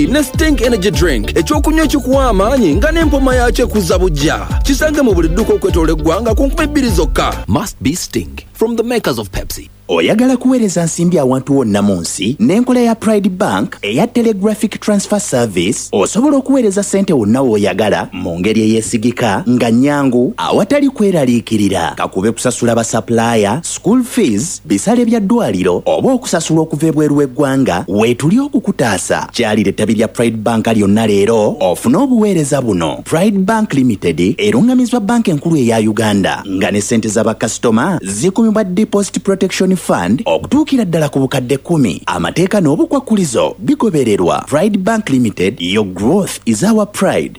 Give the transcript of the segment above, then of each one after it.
Nesting Energy Drink ekyokunywa ekikuwa amaanyi nga n'empoma yakyo ekuzza bujja. Kisange mu buli dduka okwetoola eggwanga ku 2 zokka. Must be Sting from the makers of Pepsi. Oyagala kuweereza nsimbi awantu wonna mu nsi n'enkola ya Pride Bank eya Telegraphic Transfer Service osobola okuweereza ssente wonna w'oyagala mu ngeri eyeesigika nga nnyangu awatali kweraliikirira kakube kusasula basapulaaya, school fees, bisale bya ddwaliro oba okusasula okuva ebweru w'eggwanga weetuli okukutaasa. Kyalira ettabi lya Pride Bank lyonna leero ofune obuweereza buno. Pride Bank Limited erungamizibwa banka enkulu eya Uganda nga ne ssente z'abakasitoma zikumibwa Deposit Protection Fund okutuukira ddala ku bukadde 10. Amateeka n'obukwakkulizo bigobererwa. Pride Bank Limited, your growth is our pride.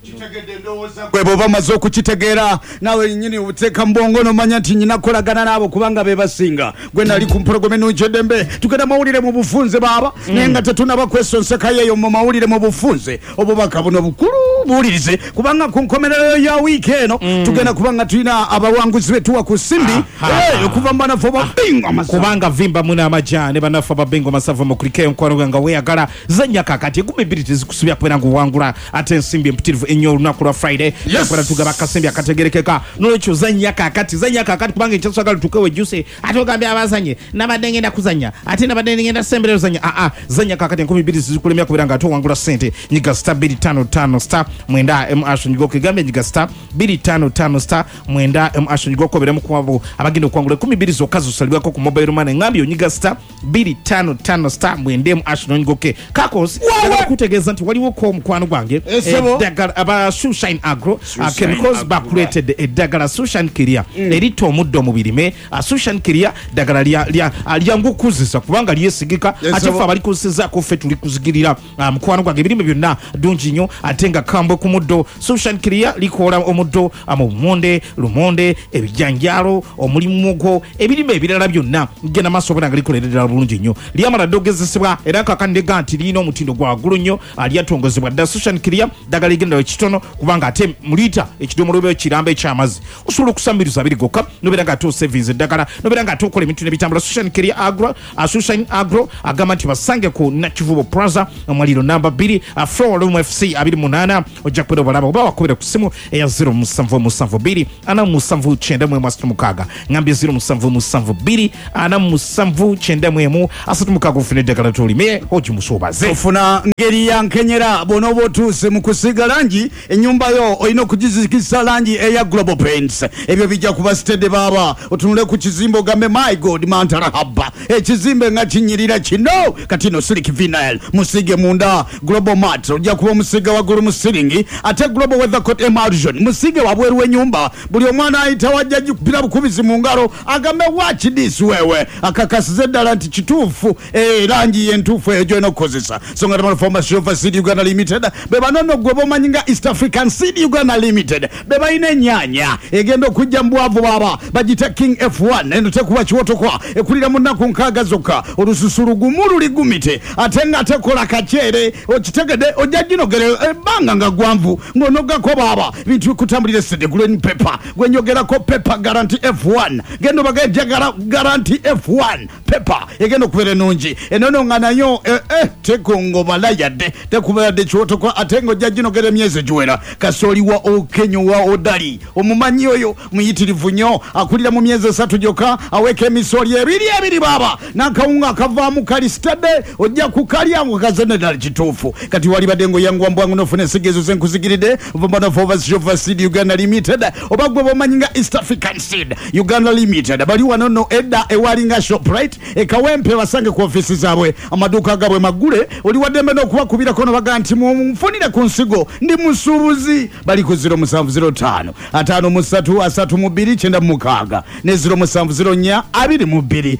Bwebo bamaze okukitegeera nawe nnyini uteeka mbongo nomanya nti nyina kolagana nabo kubanga be basinga gwe nali ku mpologome n'ukyedembe tugenda mawulire mu bufunze baba naye nga tetunaba kwesonseka yeeyo mu mawulire mu bufunze obubaka buno bukulu buwulirize kubanga ku nkomerero ya wiiki eno tugenda kubanga tulina abawanguzi betuwa ku simbi okuva mu banafu ababingo amasavu kubanga vimba muna amajane banafu ababingo amasavu mu kulikeyo nkwano nga weeyagala zanya kakati 12 tezikusubya kwera nguwangula ate ensimbi empitirivu enyo olunaku lwa Friday yakola tugaba kasembi akategerekeka nolekyo zanya kakati kubanga ekyasagala tukewe juice ate ogambye abazanye nabadde ngenda kuzanya ate nabadde ngenda sembere zanya zanya kakati 12 zikulemya kubera nga towangula sente nyiga star 255 star mwenda MH nyigo kigambye nyiga star 255 star mwenda MH nyigo ko beremu kwabo abagenda kwangula 12 zokazo salibwako ku mobile money ngambye nyiga star 255 star mwenda MH nyigo ke kakos kutegeeza nti waliwo ko mukwano gwange aba Sunshine Agro chemicals bakuleted eddagala Sunshine Kiria erito omuddo mu birime Sunshine Kiria dagala lyangu kuzisa kubanga lyesigika ate fa bali kusiza ko fe tuli kuzigirira mukwano gwange birime byonna dungi nnyo atenga kambo ku muddo Sunshine Kiria likola omuddo amumonde lumonde ebijanjalo omulimugo ebirime ebirala byonna gena masobona nga likolerera bulungi nnyo lyamala dogezesebwa era kakande ganti lino omutindo gwa gulu nnyo alyatongozebwa da Sunshine Kiria dagala ligenda ekitono kubanga ate mulita ekidomolo byo kirambe ekyamazi osobola okusambiriza abiri gokka nobera nga to savings eddagala nobera nga tokola emitune bitambula Sunshine Kiria Agro Sunshine Agro agamba nti basange ku Nakivubo Plaza amaliro namba 2 Flow FC 28 ojja kwera balaba oba wakubira ku simu eya 0772 ana musanvu chenda mwe master mukaga ngambye 0772 ana musanvu chenda mwe asatu mukaga ufune eddagala tolime oji musobaze ofuna ngeri ya nkenyera bono botuse mu kusiga langi enyumba yo oyina okugizikisa langi eya Global Paints ebyo bijja kuba stede baba otunule ku kizimbo gambe my god mantara haba ekizimbe nga kinyirira kino katino silic vinyl musige munda Global Mat ojja kuba musiga wa gulu musiringi ate Global Weather Coat Emulsion musige wabweru wenyumba buli omwana ayita wajja kupira bukubizi mu ngalo agambe watch this wewe akakasize ddala nti kituufu langi yentuufu ejo enokozesa songa tamalo Pharmacy Facility Uganda Limited beba nono Global Manyinga East African Seed Uganda Limited beba ine nyanya egendo kujja mbwavu baba bagita King F1 eno tekuwa chiwoto kwa ekulira munaku nkaga zokka olususulu gumulu ligumite atenga tekola kachere okitegede ojajinogere banga nga gwanvu ngonoga ko baba bintu kutambulire sede green pepper gwenyogera ko pepper guarantee F1 gendo bagajagara guarantee F1 pepper egendo kubere nungi enono nganayo tekongo balayade tekubade chiwoto kwa atengo jajinogere myeze juwera kasoli wa okenyo wa odali omumanyi oyo muyitirivu nnyo akulira mu myeze 3 joka aweke emisoli ebiri baba nakawunga akavaamu kali stade ojja kukalya ngo kazene dali kituufu kati wali badengo yangu ambwangu nofune sigezo zenkuzigiride vambana Pharmacy Seed Uganda Limited obagwe bomanyinga East African Seed Uganda Limited bali wanono edda ewalinga Shoprite ekawempe basange ku ofisi zabwe amaduka gabwe magule oli wadembe n'okubakubira kono baganti mfunire ku nsigo ndi musubuzi bali ku 0705 53329 ne 0704 22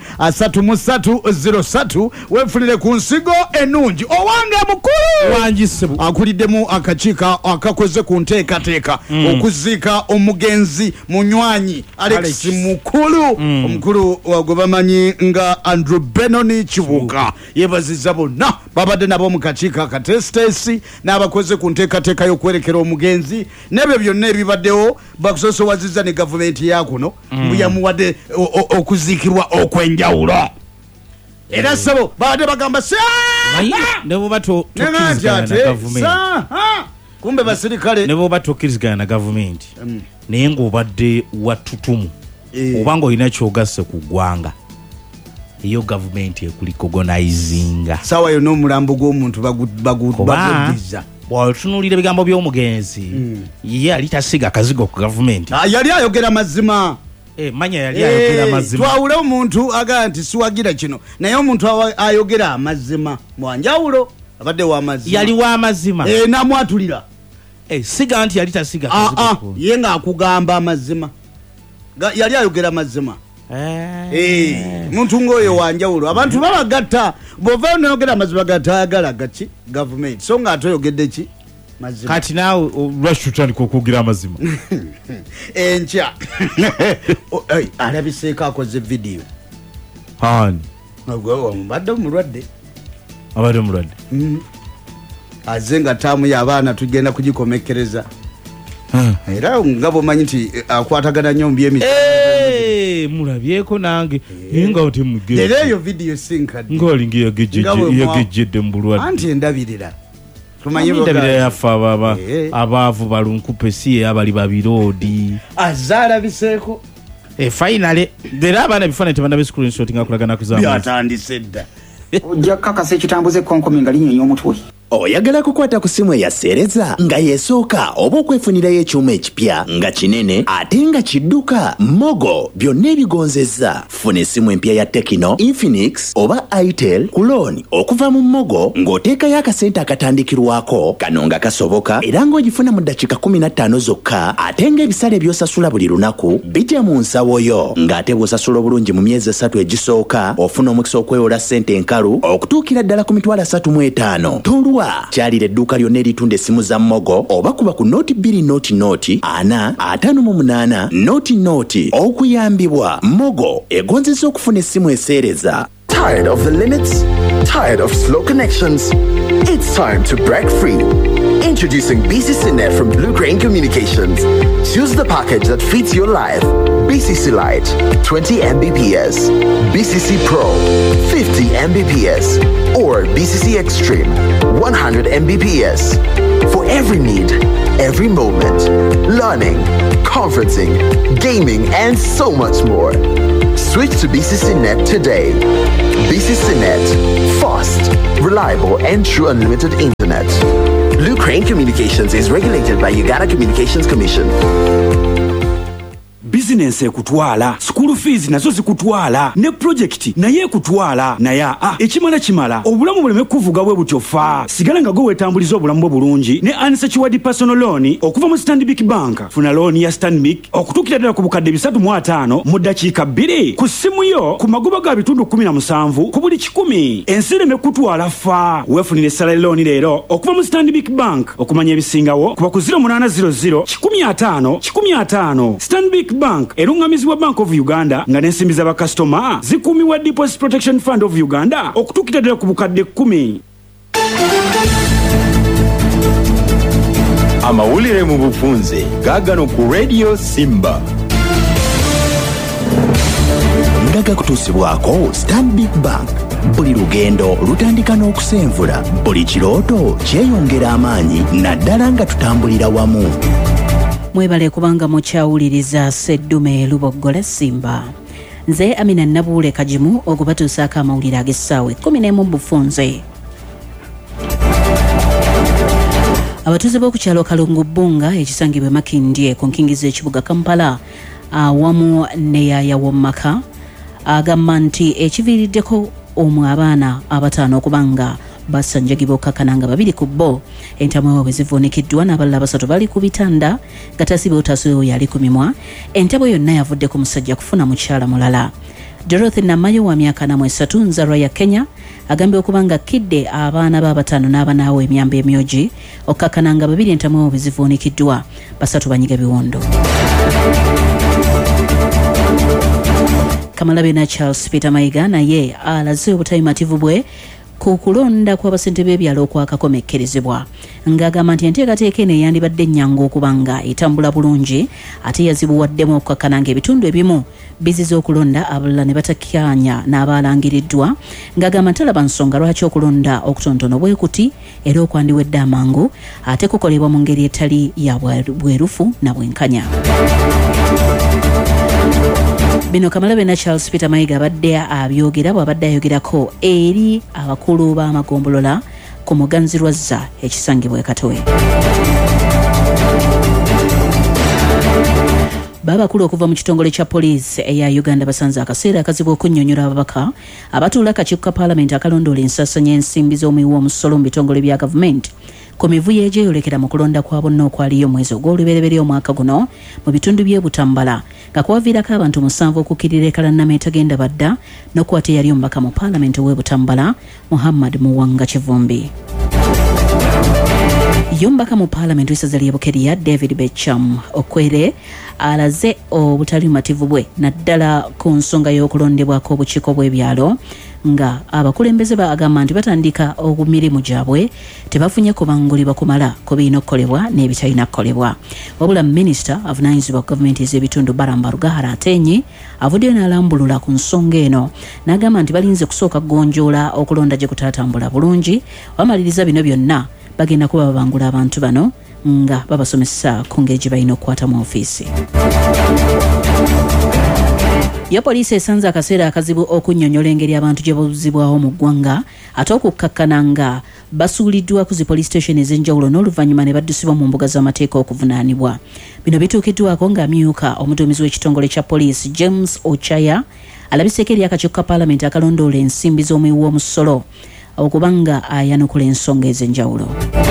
303 wefunire ku nsigo enungi owange mukulu wanjisibu akuliddemu akachika akakoze ku nteekateeka okuzika omugenzi munywanyi Alex mukulu omukulu wagobamanyi nga Andrew Benoni Kibuga yebaziza bonna babadde nabo mu kachika akatestesi n'abakoze ku nteekateeka y'okwerekera omugenzi nebyo byonna ebibaddewo bakusoso waziza ne gavumenti yakuno muyamuwadde okuzikirwa okwenjawulo era sabo baade bagamba ne bwoba tokkiriziganya na gavumenti kumbe basirikale ne bwoba tokkiriziganya na gavumenti naye ng'obadde wattutumu obanga olina kyogase ku ggwanga eyo gavumenti ekulikogonaizinga sawa yo n'omulambo gw'omuntu baguddiza bw'otunuulira ebigambo by'omugenzi ye ali tasiga kazigo ku gavumenti yali ayogera mazima manya yali ayogera mazima twawule omuntu agaa nti siwagira kino naye omuntu ayogera amazima mwanjawulo abadde w'amazima yali w'amazima namwatulira siga nti yali tasiga kazigo ye ng'akugamba amazima yali ayogera mazima muntu ng'oyo wanjawulo abantu babagatta bw'ovaayo nayogera amazima gatayagala gaki gavumenti so ng'ate oyogedde ki mazima kati naawe lwaki tutandika okwogera amazima enkya alabiseeko akoze vidiyo ani mbadde omulwadde abadde omulwadde aze nga taamu y'abaana tugenda kugikomekereza era nga bwomanyi nti akwatagana nnyo mubyemiti mulabyeko nange nga era eyo vidiyo sinkadde ngaolinga yagejjedde mu bulwadde anti endabirira ndabira yafe abaavu balunkupe si abali babiroodi azaalabiseeko finale era abaana ebifaananyi tebanda bescreenshot nga kulagana byatandise dda ojja kukakasa ekitambuza ekkonkomi nga linyonya omutwe oyagala kukwata ku simu eyaseereza nga yeesooka oba okwefunirayo ekyuma ekipya nga kinene ate nga kidduka Mogo byonna ebigonzezza funa essimu empya ya Tecno, Infinix oba Itel ku looni okuva mu Mogo ng'oteekayo akasente akatandikirwako kano nga kasoboka era ng'ogifuna mu ddakiika 15 zokka ate ng'ebisale by'osasula buli lunaku bijja mu nsawo yo ng'ate bw'osasula obulungi mu myezi 3 egisooka ofuna omukisa okwewola ssente enkalu okutuukira ddala ku mitwalo 35 tolwa kyalira edduuka lyonna eritunda essimu za Mogo oba kuba ku noti 2 noti 458 noti okuyambibwa Mogo egonzesa okufuna essimu eseereza. Tired of the limits? Tired of slow connections? It's time to break free. Introducing BCC Net from Blue Crane Communications. Choose the package that fits your life. BCC Lite, 20 Mbps. BCC Pro, 50 Mbps. Or BCC Extreme, 100 Mbps. For every need, every moment. Learning, conferencing, gaming, and so much more. Switch to BCC Net today. BCC Net, fast, reliable, and true unlimited internet. Blue Crane Communications is regulated by Uganda Communications Commission. Business ekutwala, school fees nazo zikutwala, ne project naye ekutwala, naye ekimala obulamu buleme kuvuga bwe butyofa. Sigala nga gwe wetambuliza obulamu bwo bulungi ne unsecured personal loan okuva mu Stanbic Bank. Funa loan ya Stanbic okutukira ddala ku bukadde 305 mu ddakiika 2 ku simu yo ku magoba ga bitundu 17 ku buli 100. Ensireme kutwala fa. Wefunire salary loan leero okuva mu Stanbic Bank okumanya ebisingawo kuba ku 0800 15 Stanbic Bank erungamizibwa Bank of Uganda nga n'ensimbi z'abakasitoma zikuumiwa Deposit Protection Fund of Uganda okutuukira ddala ku bukadde 10. Amawulire mu bufunze gaagano ku Radio Simba. Ndaga kutuusibwako Stanbic Bank. Buli lugendo lutandika n'okusenvula, buli kirooto kyeyongera amaanyi naddala nga tutambulira wamu. Mwebale kubanga mukyawuliriza Sseddume Lubogola Simba. Nze Amina Nabuule Kajimu ogubatuusaako amawulire ag'essaawa 11 bufunze. Abatuuze b'oku kyalo Kalungu Bbunga ekisangibwa Makindye ku nkingizo ekibuga Kampala awamu ne Yaaya Womaka agamba nti ekiviiriddeko abaana abataano okubanga basanjagibwa okkakkana 2 ku bo. Entamu ewaabwe zivuunikiddwa n'abalala 3 bali ku bitanda nga tasibe otasiwewo yali ku mimwa. Entabo yonna yavudde ku musajja kufuna mukyala mulala. Dorothy Namayo wa myaka 3 nzalwa ya Kenya agambye okubanga kidde abaana b'abataano n'abanaawe emyamba emyogi okkakkana 2 entamu ewaabwe zivuunikiddwa 3 banyiga biwondo. Kamalabe na Charles Peter Mayiga naye alaze obutamativu bwe ku kulonda kw'abasente b'ebyalo okwakakomekkerezebwa ng'agamba nti enteekateeka eno eyandibadde ennyangu okuba nga etambula bulungi ate yazibuwaddemu okukakkana ng'ebitundu ebimu biziza okulonda abalala ne batakkanya n'abaalangiriddwa ng'agamba ntalaba nsonga lwaki okulonda okutonotono bwe kuti era okwandiwedde amangu ate kukolebwa mu ngeri etali ya bwerufu na bwenkanya. Bino Kamalabe na Charles Peter Mayiga abadde abyogera bw'abadde ayogerako eri abakulu b'amagombolola ku Muganzirwazza ekisangibwa e Katowe. Babakulu okuva mu kitongole kya poliisi eya Uganda basanze akaseera akazibu okunnyonnyola ababaka abatuula akakiiko ka paalamenti akalondoola ensaasaanya ensimbi z'omuwi w'omusolo mu bitongole bya gavumenti ku mivuyo egyeyolekera mu kulonda kwa bonna okwaliyo omwezi ogw'olubereberye omwaka guno mu bitundu by'e Butambala nga kwaviirako abantu 7 okukkirira ekalanama etagenda badda n'okukwata eyali omubaka mu paalamenti ow'e Butambala Muhammad Muwanga Kivumbi. Yombaka mu paalamenti w'essaza ly'e Bukeria David Becham Okwere alaze obutali bumativu bwe naddala ku nsonga y'okulondebwako obukiiko bw'ebyalo nga abakulembeze bagamba nti batandika okumirimu gyabwe tebafunye kubangulibwa kumala ku birina okukolebwa n'ebitalina kukolebwa. Wabula minisita avunaanyizibwa ku gavumenti ez'ebitundu Baramba Rugahara Atenyi avuddeyo n'alambulula ku nsonga eno n'agamba nti balinze kusooka gonjoola okulonda gye kutaatambula bulungi bamaliriza bino byonna bagenda kuba babangula abantu bano nga babasomesa ku ngeri gye balina okukwata mu ofiisi. Yo poliisi esanze akaseera akazibu okunnyonnyola engeri abantu gye babuzibwaho mu ggwanga ate okukkakkana nga basuuliddwa ku zi police station ez'enjawulo n'oluvannyuma ne baddusibwa mu mbuga z'amateeka okuvunaanibwa. Bino bituukiddwako ng'amyuka omuduumizi w'ekitongole kya poliisi James Ochaya alabiseeko eri akakiiko ka paalamenti akalondoola ensimbi z'omuwi w'omusolo okuba nga ayanukula ensonga ez'enjawulo.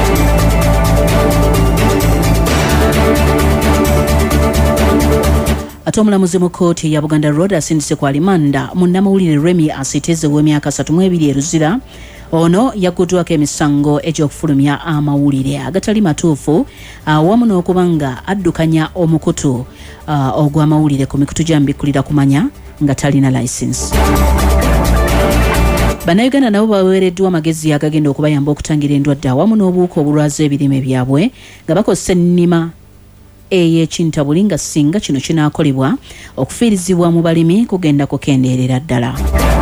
Ate omulamuzi mu kkooti ya Buganda Road asindise ku alimanda munnamawulire Remy Asiteze w'emyaka 32 eruzira. Ono yaguddwako emisango egy'okufulumya amawulire agatali matuufu awamu n'okuba nga addukanya omukutu ogw'amawulire ku mikutu gy'ambikkulira kumanya nga talina license. Bannayuganda nabo baweereddwa amagezi agagenda okubayamba okutangira endwadde awamu n'obuwuka obulwaza ebirime byabwe nga bakozesa ennima ey'ekintabuli nga singa kino kinaakolebwa okufiirizibwa mu balimi kugenda kukendeerera ddala.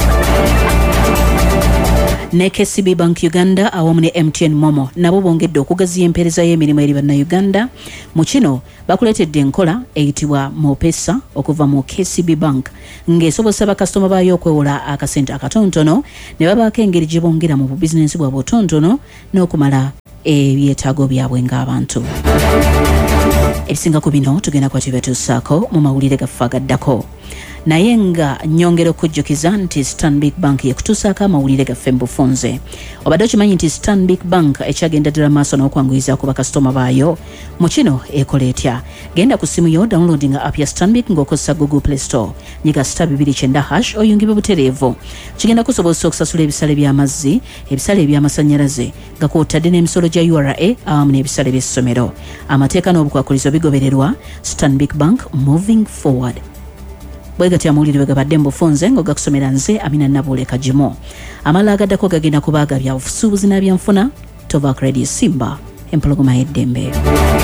Ne KCB Bank Uganda awamu ne MTN Momo nabo bongedde okugaziya empeereza y'emirimu eri bannayuganda. Mu kino bakuleetedde enkola eyitibwa Mopesa okuva mu KCB Bank ng'esobosa bakasitoma baayo okwewola akasente akatontono ne babaako engeri gye bongera mu bubizinensi bwabwe obutontono n'okumala ebyetaago byabwe ng'abantu. Ebisinga ku bino tugenda kwatibatuusaako mu mawulire gaffe agaddako. Naye nga nnyongera okujjukiza nti Stanbic Bank yekutuusaako amawulire gaffe mu bufunze. Obadde okimanyi nti Stanbic Bank ekyagenda ddala maaso n'okwanguyiza ku bakasitoma baayo mu kino ekola etya? Genda ku ssimu yo downloadinga app ya Stanbic ng'okozesa Google Play Store. Nyiga *290# oyungibe butereevu. Kigenda kusobosa okusasula ebisale by'amazzi, ebisale eby'amasannyalaze nga kw'otadde n'emisolo gya URA awamu n'ebisale by'essomero. Amateeka n'obukwakulizo bigobererwa. Stanbic Bank moving forward. Bwegati amawulire bwe gabadde mu bufunze ng'ogakusomera nze Amina Nabule Kajimo. Amala agaddako gagenda kubaaga bya busuubuzi n'ebyenfuna. Tovak Radio Simba empologoma y'eddembe.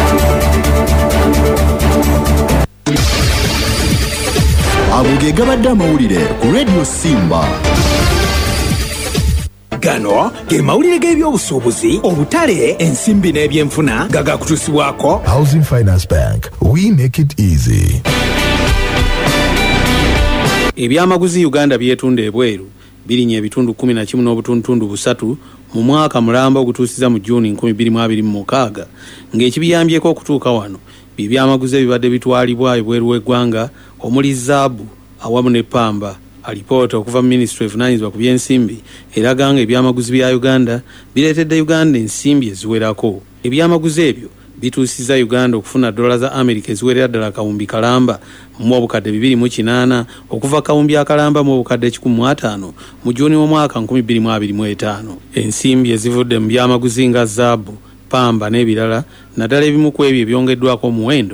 Ago ge gabadde amawulire ku Radio Simba. Gano ge mawulire g'ebyobusuubuzi, obutale, ensimbi n'ebyenfuna gagakutuusibwako Housing Finance Bank. We make it easy. Ebyamaguzi Uganda byetunda ebweru birinye ebitundu 11 n'obutundu 3 mu mwaka mulamba ogutuusiza mu Juni 2026 ng'ekibiyambyeko okutuuka wano byamaguzi ebibadde bitwalibwa ebweru w'eggwanga omuli zaabu awamu ne pamba. Alipoota okuva mu Ministry of Finance ku byensimbi eraga nga ebyamaguzi bya Uganda bireetedde Uganda ensimbi eziwerako. Ebyamaguzi ebyo bituusiza Uganda okufuna dola za America eziwerera ddala kawumbi kalamba mu obukadde 208 okuva kawumbi akalamba mu obukadde 15 mu Juni w'omwaka 2025. Ensimbi ezivudde mu byamaguzi nga zaabu, pamba n'ebirala naddala ebimu ku ebyo ebyongeddwako omuwendo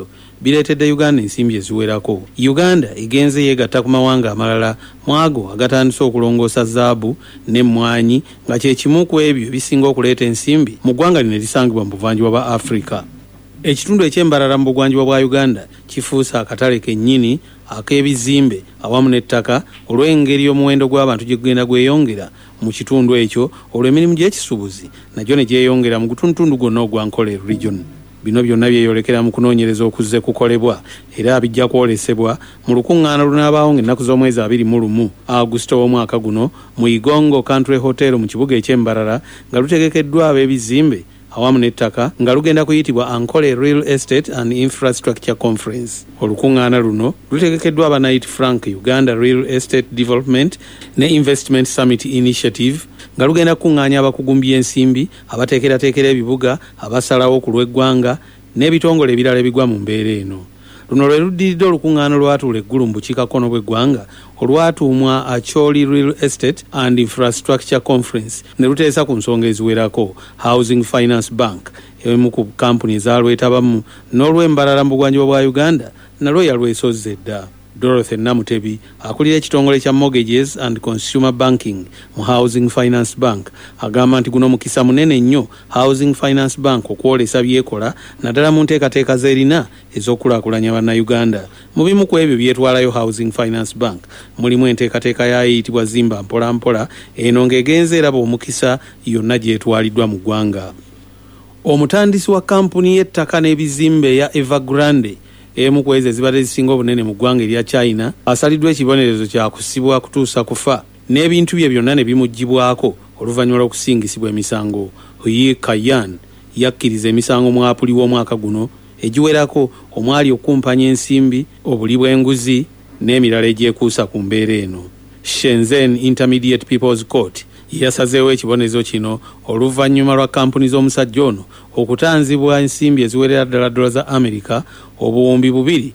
bireetedde Uganda ensimbi eziwerako. Uganda egenze yeegatta ku mawanga amalala mu ago agatandise okulongoosa zaabu n'emmwanyi nga kye kimu ku ebyo bisinga okuleeta ensimbi mu ggwanga lino erisangibwa mu buvanjuba bwa Afrika. Ekitundu eky'embalala mu bugwanjuba bwa Uganda kifuuse akatale kennyini ak'ebizimbe awamu n'ettaka olw'engeri omuwendo gw'abantu gye gugenda gweyongera mu kitundu ekyo olw'emirimu gy'ekisuubuzi nagyo ne gyeyongera mu gutuntundu gwonna ogwa Nkole region. Bino byonna byeyolekera mu kunoonyereza okuzze kukolebwa era bijja kwolesebwa mu lukuŋŋaana lunaabaawo ng'ennaku z'omwezi 21 Augusito w'omwaka guno mu Igongo Country Hotel mu kibuga eky'embalala nga lutegekeddwa ab'ebizimbe awamu n'ettaka nga lugenda kuyitibwa Ankole Real Estate and Infrastructure Conference. Olukuŋŋaana luno lutegekeddwa aba Knight Frank Uganda Real Estate Development ne Investment Summit Initiative nga lugenda kukuŋŋaanya abakugu by'ensimbi abateekerateekera ebibuga abasalawo ku lw'eggwanga n'ebitongole ebirala ebigwa mu mbeera eno. Luno lwe luddiridde olukuŋŋaana olwatuula eggulu mu bukiikakkono bw'eggwanga olwatuumwa Acholi Real Estate and Infrastructure Conference ne luteesa ku nsonga eziwerako. Housing Finance Bank emu ku kampuni ezalwetabamu n'olw'embalala mu bugwanjuba bwa Uganda nalwo yalwesozza edda. Dorothy Namutebi akulira ekitongole kya Mortgages and Consumer Banking mu Housing Finance Bank agamba nti guno mukisa munene nnyo Housing Finance Bank okwolesa byekola naddala mu nteekateeka z'erina ez'okulaakulanya bannayuganda. Mu bimu ku ebyo byetwalayo Housing Finance Bank mulimu enteekateeka yayo eyitibwa Zimba Mpola Mpola, eno ng'egenze eraba omukisa yonna gyetwaliddwa mu ggwanga. Omutandisi wa kampuni y'ettaka n'ebizimbe ya Evergrande emu ku ezo ezibadde zisinga obunene mu ggwanga erya China asaliddwa ekibonerezo kya kusibwa kutuusa kufa n'ebintu bye byonna ne bimuggibwako oluvannyuma lw'okusingisibwa emisango. Yi Kayan yakkiriza emisango mu Apuli w'omwaka guno egiwerako omwali okumpanya ensimbi, obuli bw'enguzi n'emirala egyekuusa ku mbeera eno. Shenzhen Intermediate People's Court yasazeewo ekibonezo kino oluvannyuma lwa kampuni z'omusajja ono okutanzibwa ensimbi eziwerera ddala dola za Amerika obuwumbi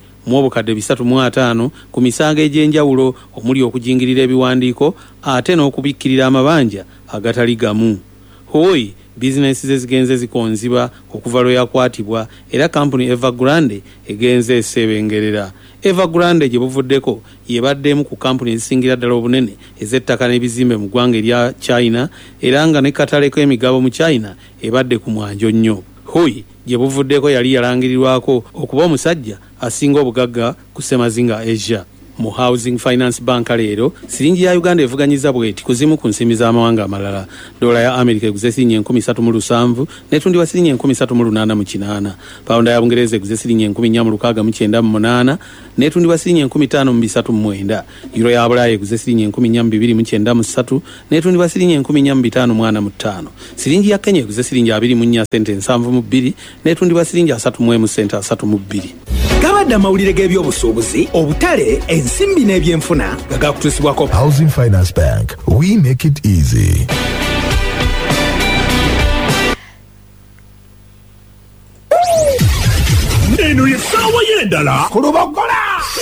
2,350 ku misango egy'enjawulo omuli okujingirira ebiwandiiko ate n'okubikkirira amabanja agatali gamu. Hoi bizinesi ze zigenze zikonziba okuva lwe yakwatibwa era kampuni Evergrande egenze esebengerera. Evergrande gye buvuddeko yebaddemu ku kampuni ezisingira ddala obunene ez'ettaka n'ebizimbe mu ggwanga erya China era nga ne katale k'emigabo mu China ebadde ku mwanjo nnyo. Hoi gye buvuddeko yali yalangirirwako okuba omusajja asinga obugagga ku Semazinga Asia. Mu Housing Finance Bank leero siringi ya Uganda evuganyiza bweti kuzimu ku nsimbi z'amawanga amalala. Dola ya Amerika eguze siringi 37 netundibwa siringi 38 Pounda ya Bungereza eguze siringi 1468 netundibwa siringi 1539. Euro ya Bulaya eguze siringi 1293 netundibwa siringi 1545. Siringi ya Kenya eguze siringi 24 sente 72 netundibwa siringi 31 sente 32. Gabadde amawulire g'ebyobusuubuzi, obutale, ensimbi n'ebyenfuna nga gakutuusibwako Housing Finance Bank. We make it easy. Eno ye ssaawa y'eddala ku Lubogola.